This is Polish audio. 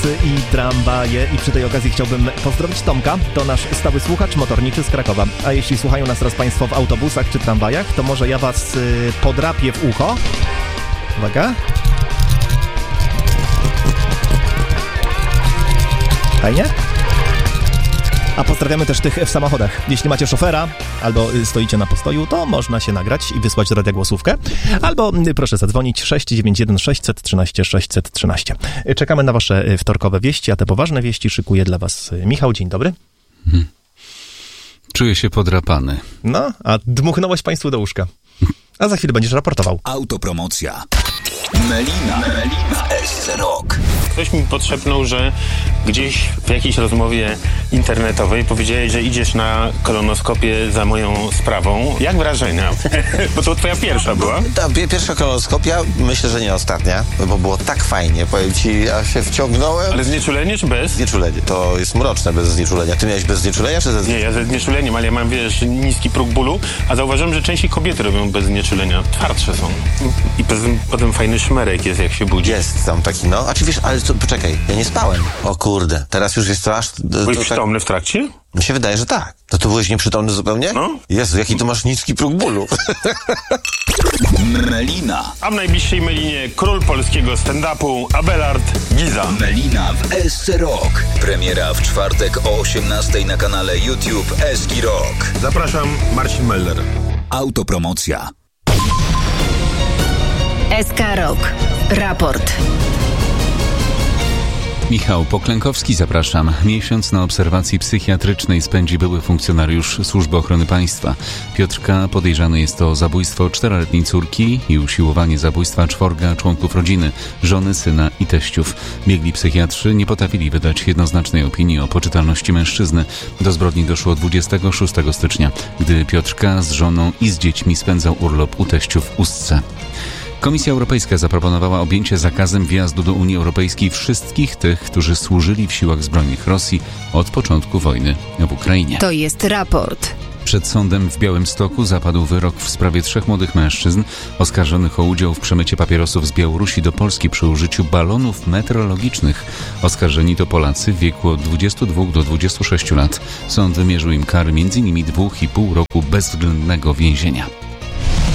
autobusy i tramwaje i przy tej okazji chciałbym pozdrowić Tomka, to nasz stały słuchacz motorniczy z Krakowa. A jeśli słuchają nas teraz Państwo w autobusach czy tramwajach, to może ja Was podrapię w ucho. Uwaga. Fajnie? A pozdrawiamy też tych w samochodach. Jeśli macie szofera albo stoicie na postoju, to można się nagrać i wysłać do radia głosówkę. Albo proszę zadzwonić 691 613 613. Czekamy na wasze wtorkowe wieści, a te poważne wieści szykuje dla was Michał. Dzień dobry. Czuję się podrapany. No, a dmuchnąłeś państwu do łóżka. A za chwilę będziesz raportował. Autopromocja. Melina w SC Rock. Ktoś mi podszepnął, że gdzieś w jakiejś rozmowie internetowej powiedziałeś, że idziesz na kolonoskopię za moją sprawą. Jak wrażenia? Bo to twoja pierwsza była? Ta pierwsza kolonoskopia, myślę, że nie ostatnia, bo było tak fajnie. Powiem ci, ja się wciągnąłem. Ale znieczulenie czy bez? Znieczulenie. To jest mroczne bez znieczulenia. Ty miałeś bez znieczulenia czy ze... Nie, ja ze znieczuleniem, ale ja mam, wiesz, niski próg bólu, a zauważyłem, że częściej kobiety robią bez znieczulenia. Twardsze są. I potem fajny szmerek jest, jak się budzi. Jest tam taki, no. A czy wiesz, ale to, poczekaj, ja nie spałem. O kurde, teraz już jest to aż... Byłeś przytomny w trakcie? Mi się wydaje, że tak. To byłeś nieprzytomny zupełnie? No. Jezu, jaki tu masz niski próg bólu. Melina. A w najbliższej Melinie król polskiego stand-upu Abelard Giza. Melina w SC Rock. Premiera w czwartek o 18:00 na kanale YouTube SC Rock. Zapraszam, Marcin Meller. Autopromocja. SK Rock. Raport. Michał Poklękowski, zapraszam. Miesiąc na obserwacji psychiatrycznej spędzi były funkcjonariusz Służby Ochrony Państwa. Piotrka podejrzany jest o zabójstwo 4-letniej córki i usiłowanie zabójstwa 4 członków rodziny, żony, syna i teściów. Biegli psychiatrzy nie potrafili wydać jednoznacznej opinii o poczytalności mężczyzny. Do zbrodni doszło 26 stycznia, gdy Piotrka z żoną i z dziećmi spędzał urlop u teściów w Ustce. Komisja Europejska zaproponowała objęcie zakazem wjazdu do Unii Europejskiej wszystkich tych, którzy służyli w siłach zbrojnych Rosji od początku wojny w Ukrainie. To jest raport. Przed sądem w Białymstoku zapadł wyrok w sprawie 3 młodych mężczyzn oskarżonych o udział w przemycie papierosów z Białorusi do Polski przy użyciu balonów meteorologicznych. Oskarżeni to Polacy w wieku od 22 do 26 lat. Sąd wymierzył im kary m.in. 2,5 roku bezwzględnego więzienia.